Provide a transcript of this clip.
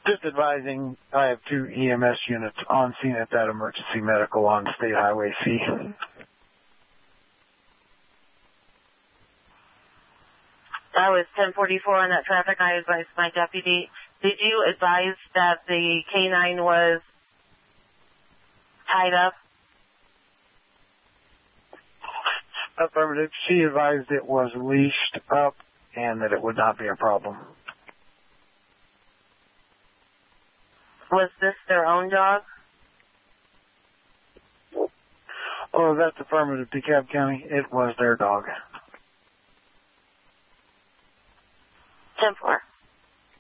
Just advising, I have 2 EMS units on scene at that emergency medical on State Highway C. That was 1044 on that traffic. I advised my deputy. Did you advise that the canine was tied up? Affirmative. She advised it was leashed up and that it would not be a problem. Was this their own dog? Oh, that's affirmative. DeKalb County, it was their dog. 10-4.